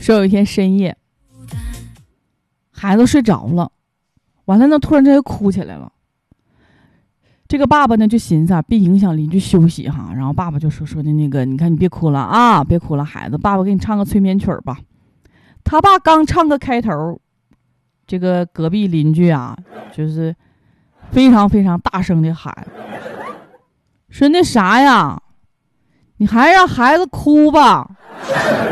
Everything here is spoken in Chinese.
说有一天深夜，孩子睡着了，完了呢，突然间就哭起来了。这个爸爸呢就寻思别影响邻居休息哈，然后爸爸就说的那个，你看你别哭了啊，别哭了，孩子，爸爸给你唱个催眠曲吧。他爸刚唱个开头，这个隔壁邻居啊，就是非常非常大声的喊，说那啥呀，你还让孩子哭吧。